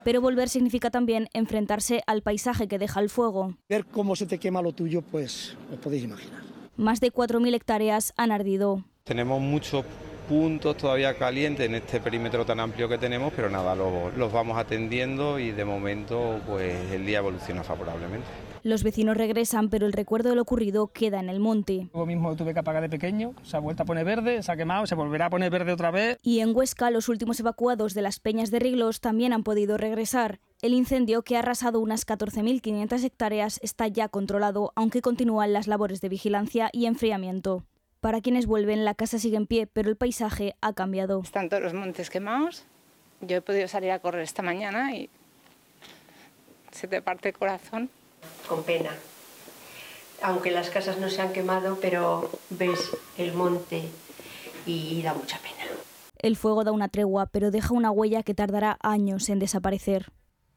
Pero volver significa también enfrentarse al paisaje que deja el fuego. Ver cómo se te quema lo tuyo, pues os podéis imaginar. Más de 4.000 hectáreas han ardido. Tenemos muchos puntos todavía calientes en este perímetro tan amplio que tenemos, pero nada, los vamos atendiendo y de momento pues el día evoluciona favorablemente. Los vecinos regresan, pero el recuerdo de lo ocurrido queda en el monte. Yo mismo tuve que apagar de pequeño, se ha vuelto a poner verde, se ha quemado, se volverá a poner verde otra vez. Y en Huesca, los últimos evacuados de las Peñas de Riglós también han podido regresar. El incendio, que ha arrasado unas 14.500 hectáreas, está ya controlado, aunque continúan las labores de vigilancia y enfriamiento. Para quienes vuelven, la casa sigue en pie, pero el paisaje ha cambiado. Están todos los montes quemados. Yo he podido salir a correr esta mañana y se te parte el corazón. Con pena, aunque las casas no se han quemado, pero ves el monte y da mucha pena. El fuego da una tregua, pero deja una huella que tardará años en desaparecer.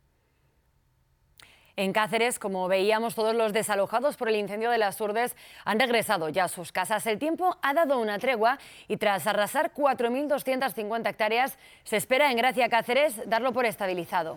En Cáceres, como veíamos, todos los desalojados por el incendio de las Urdes han regresado ya a sus casas. El tiempo ha dado una tregua y tras arrasar 4.250 hectáreas, se espera en Gracia Cáceres darlo por estabilizado.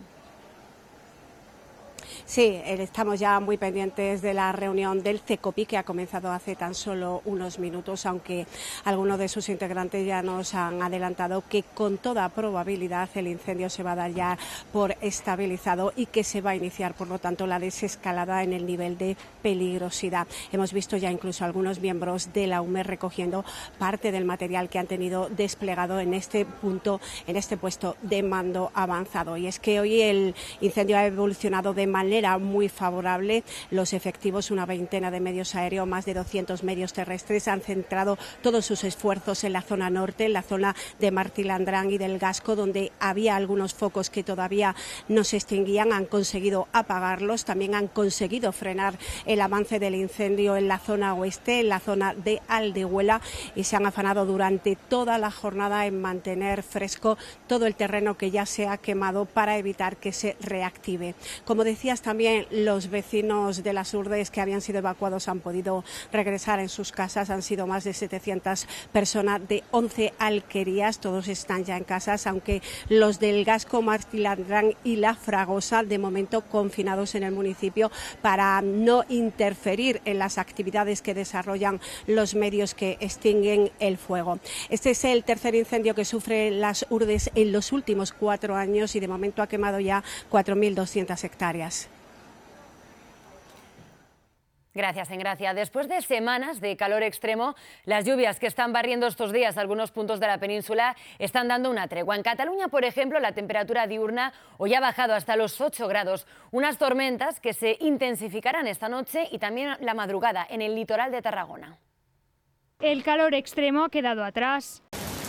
Sí, estamos ya muy pendientes de la reunión del CECOPI, que ha comenzado hace tan solo unos minutos, aunque algunos de sus integrantes ya nos han adelantado que con toda probabilidad el incendio se va a dar ya por estabilizado y que se va a iniciar, por lo tanto, la desescalada en el nivel de peligrosidad. Hemos visto ya incluso algunos miembros de la UME recogiendo parte del material que han tenido desplegado en este punto, en este puesto de mando avanzado. Y es que hoy el incendio ha evolucionado de manera muy favorable. Los efectivos, una veintena de medios aéreos, más de 200 medios terrestres, han centrado todos sus esfuerzos en la zona norte, en la zona de Martilandrán y del Gasco, donde había algunos focos que todavía no se extinguían. Han conseguido apagarlos, también han conseguido frenar el avance del incendio en la zona oeste, en la zona de Aldehuela, y se han afanado durante toda la jornada en mantener fresco todo el terreno que ya se ha quemado para evitar que se reactive. Como decías, también los vecinos de las Urdes que habían sido evacuados han podido regresar en sus casas. Han sido más de 700 personas de 11 alquerías. Todos están ya en casas, aunque los del Gasco, Martilandrán y La Fragosa, de momento confinados en el municipio para no interferir en las actividades que desarrollan los medios que extinguen el fuego. Este es el tercer incendio que sufre las Urdes en los últimos 4 años y de momento ha quemado ya 4.200 hectáreas. Gracias, Engracia. Después de semanas de calor extremo, las lluvias que están barriendo estos días algunos puntos de la península están dando una tregua. En Cataluña, por ejemplo, la temperatura diurna hoy ha bajado hasta los 8 grados. Unas tormentas que se intensificarán esta noche y también la madrugada en el litoral de Tarragona. El calor extremo ha quedado atrás.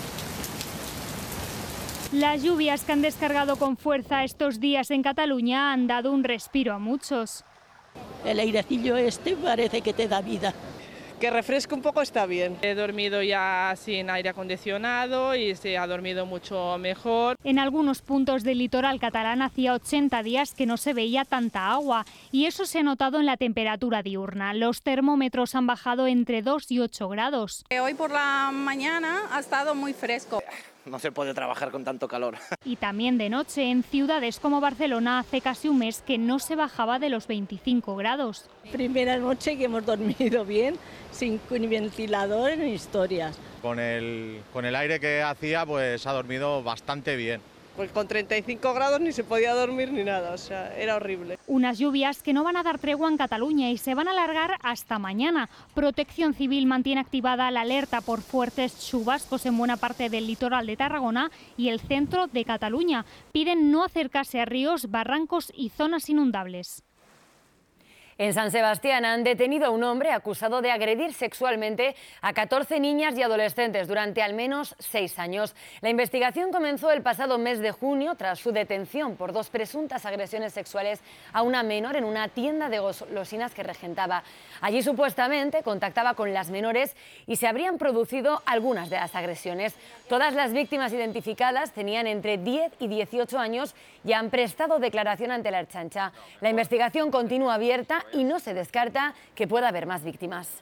Las lluvias que han descargado con fuerza estos días en Cataluña han dado un respiro a muchos. El airecillo este parece que te da vida. Que refresque un poco está bien. He dormido ya sin aire acondicionado y se ha dormido mucho mejor. En algunos puntos del litoral catalán hacía 80 días que no se veía tanta agua y eso se ha notado en la temperatura diurna. Los termómetros han bajado entre 2 y 8 grados. Hoy por la mañana ha estado muy fresco. No se puede trabajar con tanto calor. Y también de noche, en ciudades como Barcelona hace casi un mes que no se bajaba de los 25 grados. Primera noche que hemos dormido bien, sin ni ventilador ni historias. Con el aire que hacía, pues ha dormido bastante bien. Pues con 35 grados ni se podía dormir ni nada, o sea, era horrible. Unas lluvias que no van a dar tregua en Cataluña y se van a alargar hasta mañana. Protección Civil mantiene activada la alerta por fuertes chubascos en buena parte del litoral de Tarragona y el centro de Cataluña. Piden no acercarse a ríos, barrancos y zonas inundables. En San Sebastián han detenido a un hombre acusado de agredir sexualmente a 14 niñas y adolescentes durante al menos 6 años. La investigación comenzó el pasado mes de junio tras su detención por 2 presuntas agresiones sexuales a una menor en una tienda de golosinas que regentaba. Allí supuestamente contactaba con las menores y se habrían producido algunas de las agresiones. Todas las víctimas identificadas tenían entre 10 y 18 años y han prestado declaración ante la Ertzaintza. La investigación continúa abierta y no se descarta que pueda haber más víctimas.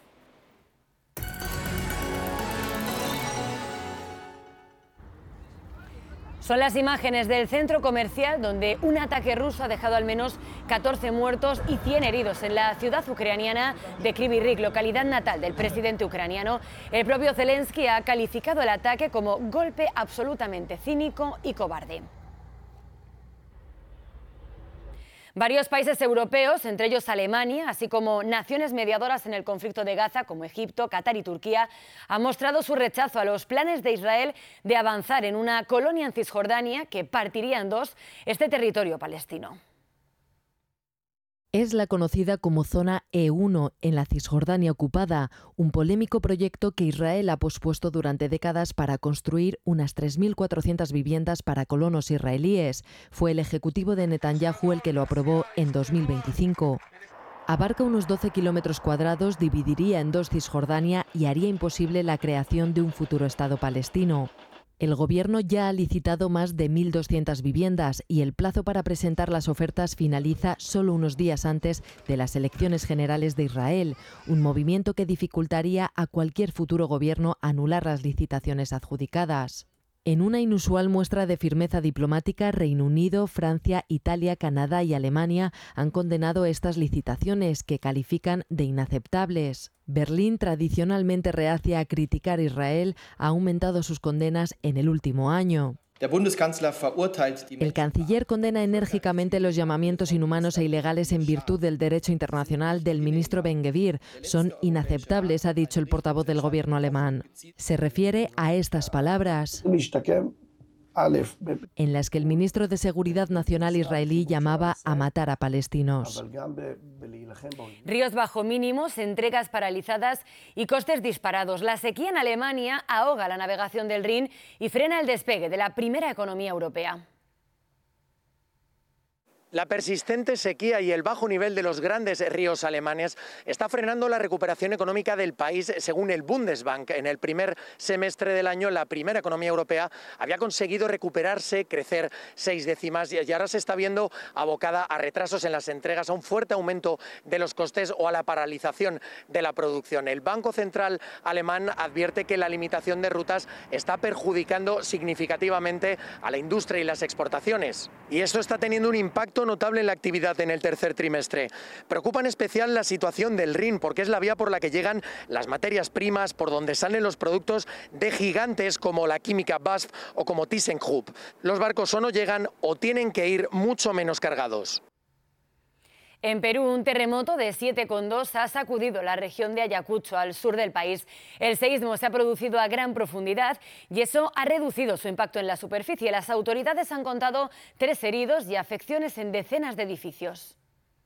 Son las imágenes del centro comercial donde un ataque ruso ha dejado al menos 14 muertos y 100 heridos en la ciudad ucraniana de Kryvyi Rih, localidad natal del presidente ucraniano. El propio Zelensky ha calificado el ataque como golpe absolutamente cínico y cobarde. Varios países europeos, entre ellos Alemania, así como naciones mediadoras en el conflicto de Gaza, como Egipto, Qatar y Turquía, han mostrado su rechazo a los planes de Israel de avanzar en una colonia en Cisjordania que partiría en dos este territorio palestino. Es la conocida como Zona E1 en la Cisjordania ocupada, un polémico proyecto que Israel ha pospuesto durante décadas para construir unas 3.400 viviendas para colonos israelíes. Fue el ejecutivo de Netanyahu el que lo aprobó en 2025. Abarca unos 12 kilómetros cuadrados, dividiría en dos Cisjordania y haría imposible la creación de un futuro Estado palestino. El Gobierno ya ha licitado más de 1.200 viviendas y el plazo para presentar las ofertas finaliza solo unos días antes de las elecciones generales de Israel, un movimiento que dificultaría a cualquier futuro gobierno anular las licitaciones adjudicadas. En una inusual muestra de firmeza diplomática, Reino Unido, Francia, Italia, Canadá y Alemania han condenado estas licitaciones, que califican de inaceptables. Berlín, tradicionalmente reacia a criticar a Israel, ha aumentado sus condenas en el último año. El canciller condena enérgicamente los llamamientos inhumanos e ilegales en virtud del derecho internacional del ministro Ben-Gvir. Son inaceptables, ha dicho el portavoz del gobierno alemán. Se refiere a estas palabras, en las que el ministro de Seguridad Nacional israelí llamaba a matar a palestinos. Ríos bajo mínimos, entregas paralizadas y costes disparados. La sequía en Alemania ahoga la navegación del Rin y frena el despegue de la primera economía europea. La persistente sequía y el bajo nivel de los grandes ríos alemanes está frenando la recuperación económica del país. Según el Bundesbank, en el primer semestre del año, la primera economía europea había conseguido recuperarse, crecer 6 décimas y ahora se está viendo abocada a retrasos en las entregas, a un fuerte aumento de los costes o a la paralización de la producción. El Banco Central alemán advierte que la limitación de rutas está perjudicando significativamente a la industria y las exportaciones. Y esto está teniendo un impacto notable en la actividad en el tercer trimestre. Preocupa en especial la situación del Rin, porque es la vía por la que llegan las materias primas, por donde salen los productos de gigantes como la química BASF o como ThyssenKrupp. Los barcos o no llegan o tienen que ir mucho menos cargados. En Perú, un terremoto de 7,2 ha sacudido la región de Ayacucho, al sur del país. El seísmo se ha producido a gran profundidad y eso ha reducido su impacto en la superficie. Las autoridades han contado 3 heridos y afecciones en decenas de edificios.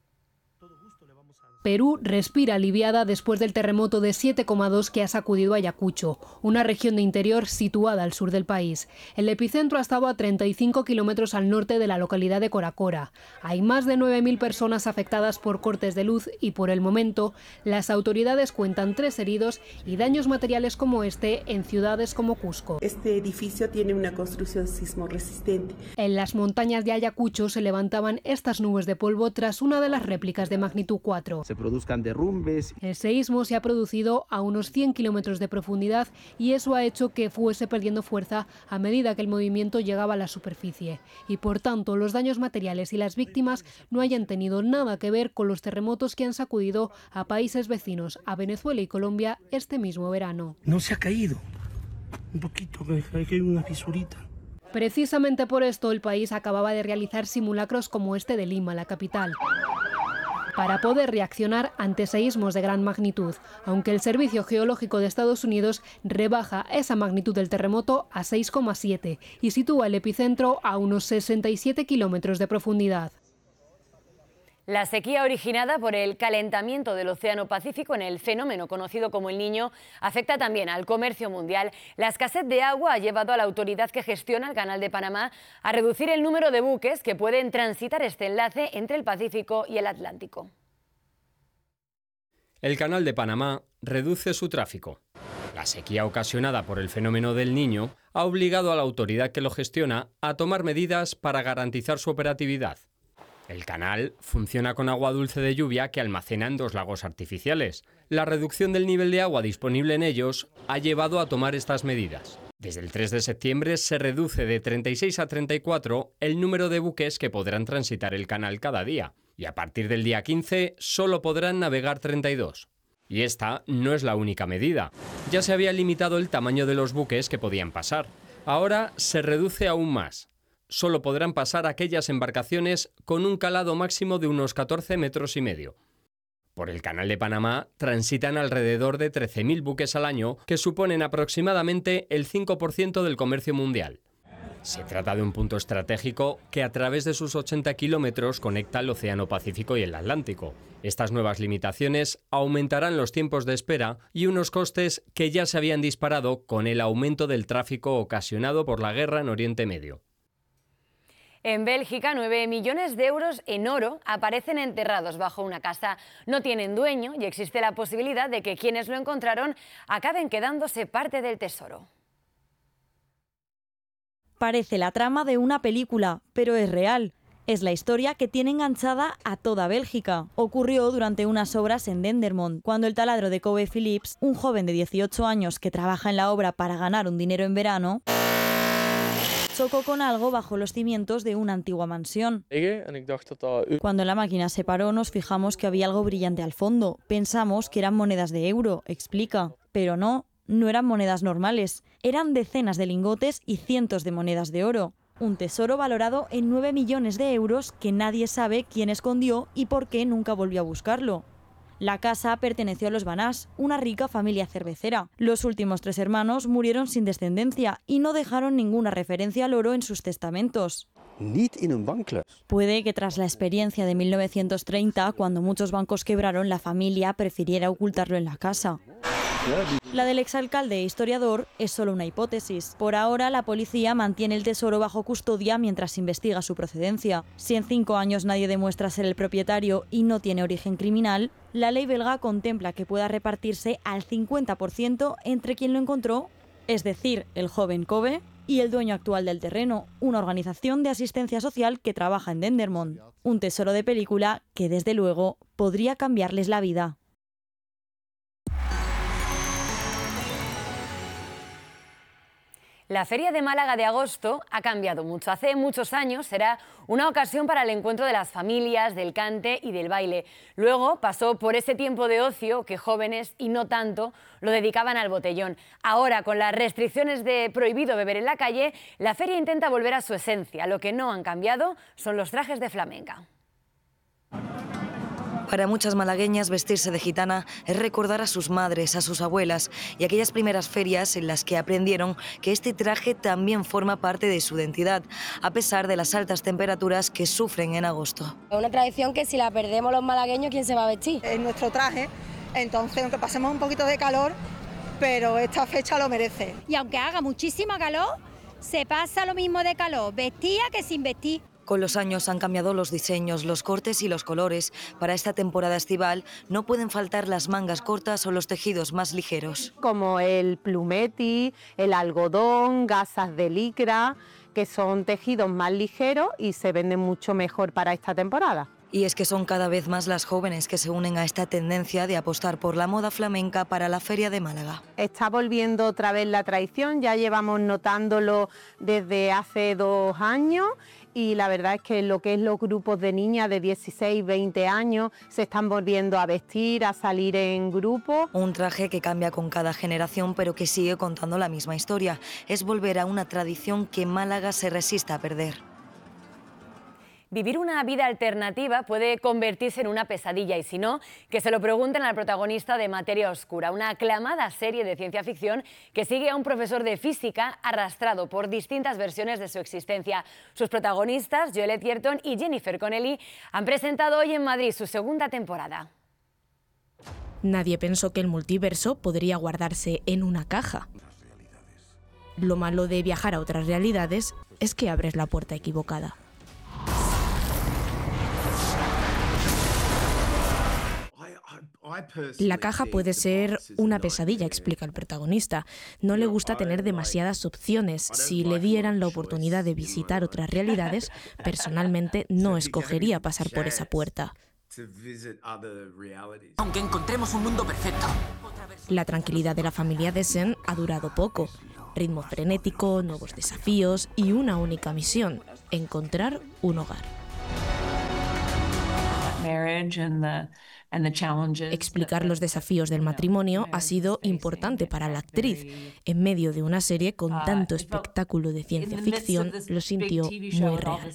Perú respira aliviada después del terremoto de 7,2 que ha sacudido Ayacucho, una región de interior situada al sur del país. El epicentro ha estado a 35 kilómetros al norte de la localidad de Coracora. Hay más de 9.000 personas afectadas por cortes de luz y, por el momento, las autoridades cuentan 3 heridos y daños materiales como este en ciudades como Cusco. Este edificio tiene una construcción sismo resistente. En las montañas de Ayacucho se levantaban estas nubes de polvo tras una de las réplicas de magnitud 4. Se produzcan derrumbes. El seísmo se ha producido a unos 100 kilómetros de profundidad y eso ha hecho que fuese perdiendo fuerza a medida que el movimiento llegaba a la superficie. Y por tanto, los daños materiales y las víctimas no hayan tenido nada que ver con los terremotos que han sacudido a países vecinos, a Venezuela y Colombia, este mismo verano. No se ha caído. Un poquito, que hay una fisurita. Precisamente por esto, el país acababa de realizar simulacros como este de Lima, la capital, para poder reaccionar ante seísmos de gran magnitud, aunque el Servicio Geológico de Estados Unidos rebaja esa magnitud del terremoto a 6,7 y sitúa el epicentro a unos 67 kilómetros de profundidad. La sequía originada por el calentamiento del Océano Pacífico en el fenómeno conocido como el Niño afecta también al comercio mundial. La escasez de agua ha llevado a la autoridad que gestiona el Canal de Panamá a reducir el número de buques que pueden transitar este enlace entre el Pacífico y el Atlántico. El Canal de Panamá reduce su tráfico. La sequía ocasionada por el fenómeno del Niño ha obligado a la autoridad que lo gestiona a tomar medidas para garantizar su operatividad. El canal funciona con agua dulce de lluvia que almacena en 2 lagos artificiales. La reducción del nivel de agua disponible en ellos ha llevado a tomar estas medidas. Desde el 3 de septiembre se reduce de 36 a 34 el número de buques que podrán transitar el canal cada día, y a partir del día 15 solo podrán navegar 32. Y esta no es la única medida. Ya se había limitado el tamaño de los buques que podían pasar. Ahora se reduce aún más. Solo podrán pasar aquellas embarcaciones con un calado máximo de unos 14,5 metros. Por el Canal de Panamá transitan alrededor de 13.000 buques al año, que suponen aproximadamente el 5% del comercio mundial. Se trata de un punto estratégico que a través de sus 80 kilómetros conecta el Océano Pacífico y el Atlántico. Estas nuevas limitaciones aumentarán los tiempos de espera y unos costes que ya se habían disparado con el aumento del tráfico ocasionado por la guerra en Oriente Medio. En Bélgica, 9 millones de euros en oro aparecen enterrados bajo una casa. No tienen dueño y existe la posibilidad de que quienes lo encontraron acaben quedándose parte del tesoro. Parece la trama de una película, pero es real. Es la historia que tiene enganchada a toda Bélgica. Ocurrió durante unas obras en Dendermonde, cuando el taladro de Kobe Philips, un joven de 18 años que trabaja en la obra para ganar un dinero en verano, chocó con algo bajo los cimientos de una antigua mansión. Cuando la máquina se paró, nos fijamos que había algo brillante al fondo. Pensamos que eran monedas de euro, explica. Pero no eran monedas normales. Eran decenas de lingotes y cientos de monedas de oro. Un tesoro valorado en 9 millones de euros que nadie sabe quién escondió y por qué nunca volvió a buscarlo. La casa perteneció a los Banás, una rica familia cervecera. Los últimos 3 hermanos murieron sin descendencia y no dejaron ninguna referencia al oro en sus testamentos. Puede que tras la experiencia de 1930, cuando muchos bancos quebraron, la familia prefiriera ocultarlo en la casa. La del exalcalde e historiador es solo una hipótesis. Por ahora, la policía mantiene el tesoro bajo custodia mientras investiga su procedencia. Si en 5 años nadie demuestra ser el propietario y no tiene origen criminal, la ley belga contempla que pueda repartirse al 50% entre quien lo encontró, es decir, el joven Kobe, y el dueño actual del terreno, una organización de asistencia social que trabaja en Dendermonde. Un tesoro de película que, desde luego, podría cambiarles la vida. La Feria de Málaga de agosto ha cambiado mucho. Hace muchos años era una ocasión para el encuentro de las familias, del cante y del baile. Luego pasó por ese tiempo de ocio que jóvenes, y no tanto, lo dedicaban al botellón. Ahora, con las restricciones de prohibido beber en la calle, la feria intenta volver a su esencia. Lo que no han cambiado son los trajes de flamenca. Para muchas malagueñas, vestirse de gitana es recordar a sus madres, a sus abuelas y aquellas primeras ferias en las que aprendieron que este traje también forma parte de su identidad, a pesar de las altas temperaturas que sufren en agosto. Es una tradición que si la perdemos los malagueños, ¿quién se va a vestir? Es nuestro traje, entonces aunque pasemos un poquito de calor, pero esta fecha lo merece. Y aunque haga muchísima calor, se pasa lo mismo de calor, vestida que sin vestir. Con los años han cambiado los diseños, los cortes y los colores. Para esta temporada estival no pueden faltar las mangas cortas o los tejidos más ligeros. Como el plumeti, el algodón, gasas de licra, que son tejidos más ligeros y se venden mucho mejor para esta temporada. Y es que son cada vez más las jóvenes que se unen a esta tendencia de apostar por la moda flamenca para la Feria de Málaga. Está volviendo otra vez la tradición, ya llevamos notándolo desde hace 2 años y la verdad es que lo que es los grupos de niñas de 16, 20 años se están volviendo a vestir, a salir en grupo. Un traje que cambia con cada generación pero que sigue contando la misma historia. Es volver a una tradición que Málaga se resiste a perder. Vivir una vida alternativa puede convertirse en una pesadilla y si no, que se lo pregunten al protagonista de Materia Oscura, una aclamada serie de ciencia ficción que sigue a un profesor de física arrastrado por distintas versiones de su existencia. Sus protagonistas, Joel Edgerton y Jennifer Connelly, han presentado hoy en Madrid su 2ª temporada. Nadie pensó que el multiverso podría guardarse en una caja. Lo malo de viajar a otras realidades es que abres la puerta equivocada. La caja puede ser una pesadilla, explica el protagonista. No le gusta tener demasiadas opciones. Si le dieran la oportunidad de visitar otras realidades, personalmente no escogería pasar por esa puerta. Aunque encontremos un mundo perfecto. La tranquilidad de la familia Dessen ha durado poco. Ritmo frenético, nuevos desafíos y una única misión: encontrar un hogar. Explicar los desafíos del matrimonio ha sido importante para la actriz. En medio de una serie con tanto espectáculo de ciencia ficción, lo sintió muy real.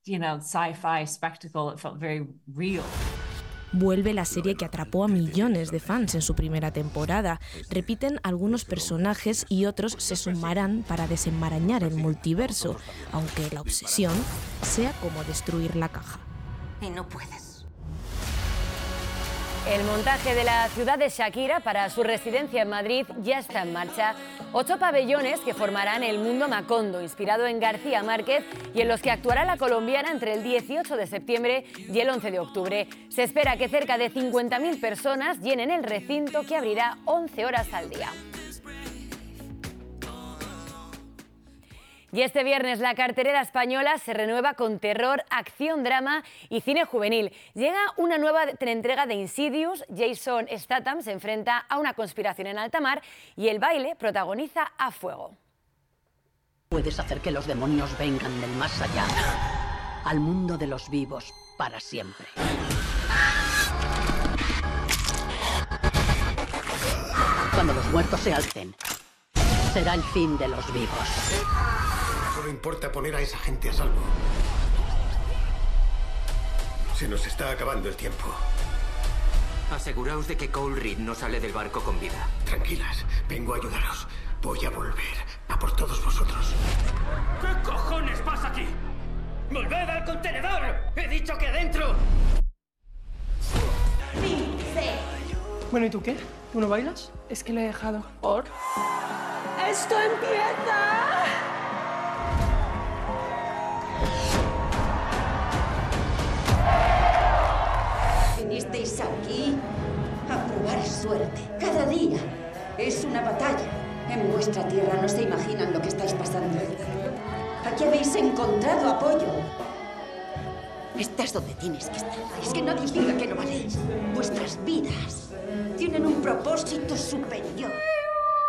Vuelve la serie que atrapó a millones de fans en su primera temporada. Repiten algunos personajes y otros se sumarán para desenmarañar el multiverso, aunque la obsesión sea como destruir la caja. Y no puedes. El montaje de la ciudad de Shakira para su residencia en Madrid ya está en marcha. 8 pabellones que formarán el Mundo Macondo, inspirado en García Márquez, y en los que actuará la colombiana entre el 18 de septiembre y el 11 de octubre. Se espera que cerca de 50.000 personas llenen el recinto, que abrirá 11 horas al día. Y este viernes la cartelera española se renueva con terror, acción, drama y cine juvenil. Llega una nueva entrega de Insidious. Jason Statham se enfrenta a una conspiración en alta mar y El baile protagoniza A Fuego. Puedes hacer que los demonios vengan del más allá al mundo de los vivos para siempre. Cuando los muertos se alcen, será el fin de los vivos. Solo importa poner a esa gente a salvo. Se nos está acabando el tiempo. Aseguraos de que Cole Reed no sale del barco con vida. Tranquilas, vengo a ayudaros. Voy a volver a por todos vosotros. ¿Qué cojones pasa aquí? ¡Volved al contenedor! ¡He dicho que adentro! Bueno, ¿y tú qué? ¿Tú no bailas? Es que lo he dejado. ¿Por? ¡Esto empieza! Vinisteis aquí a probar suerte. Cada día es una batalla. En vuestra tierra no se imaginan lo que estáis pasando. Aquí habéis encontrado apoyo. Estás donde tienes que estar. Es que nadie os diga que no valéis. Vuestras vidas tienen un propósito superior.